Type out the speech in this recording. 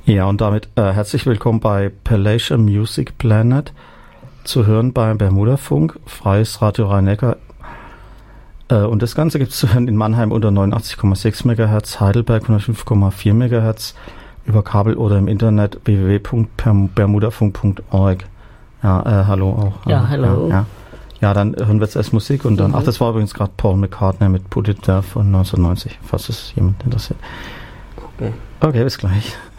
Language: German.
Ja, und damit herzlich willkommen bei Palatial Music Planet, zu hören beim Bermudafunk, freies Radio Rhein-Neckar. Und das Ganze gibt es zu hören in Mannheim unter 89,6 MHz, Heidelberg 105,4 MHz, über Kabel oder im Internet www.bermudafunk.org. Ja, hallo auch. Ja, hallo. Ja, dann hören wir jetzt erst Musik und dann, das war übrigens gerade Paul McCartney mit Put It There von 1990, falls es jemand interessiert. Okay. Okay, bis gleich.